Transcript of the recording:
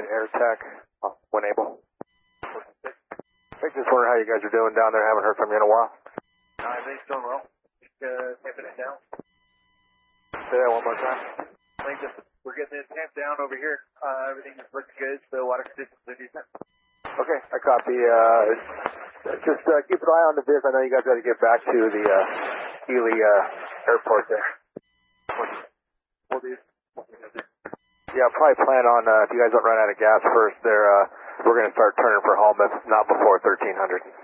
Flight Air Tech, when able. I just wondering how you guys are doing down there. Haven't heard from you in a while. Everything's going well. Just tamping it down. Say that one more time. We're getting it tamped down over here. Everything is looking good. The water conditions are decent. Okay, I copy. Just keep an eye on the viz. I know you guys got to get back to the Ely airport there. We'll do. Yeah, probably plan on, if you guys don't run out of gas first, we're going to start turning for home, if not before 1300.